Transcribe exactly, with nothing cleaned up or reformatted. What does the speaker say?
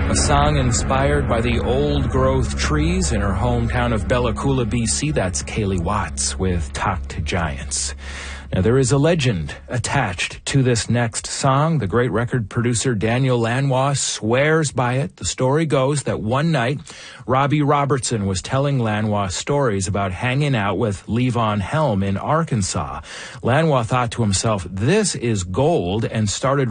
A song inspired by the old-growth trees in her hometown of Bella Coola, B C. That's Kaylee Watts with Talk to Giants. Now, there is a legend attached to this next song. The great record producer Daniel Lanois swears by it. The story goes that one night, Robbie Robertson was telling Lanois stories about hanging out with Levon Helm in Arkansas. Lanois thought to himself, this is gold, and started